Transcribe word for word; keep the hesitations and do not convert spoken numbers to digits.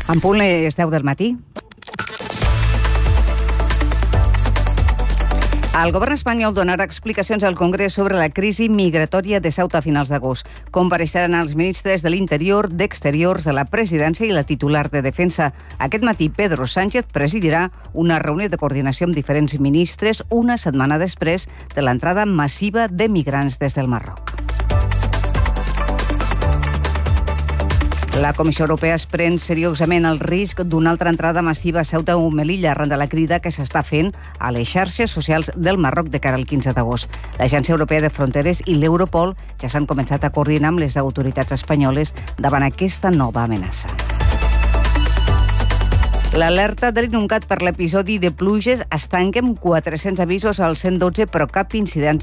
En punt les deu del matí. El govern espanyol donarà explicacions al Congrés sobre la crisi migratòria de Ceuta a finals d'agost. Compareixeran els ministres de l'Interior, d'Exteriors, de la Presidència i la titular de Defensa. Aquest matí, Pedro Sánchez presidirà una reunió de coordinació amb diferents ministres una setmana després de l'entrada massiva de migrants des del Marroc. La Comissió Europea es pren seriosament el risc d'una altra entrada massiva a Ceuta o Melilla arran de la crida que s'està fent a les xarxes socials del Marroc de cara al quinze d'agost. L'Agència Europea de Fronteres i l'Europol ja s'han començat a coordinar amb les autoritats espanyoles davant aquesta nova amenaça. L'alerta de l'Inuncat per l'episodi de pluges es tanca amb quatre-cents avisos al cent dotze, però cap incidència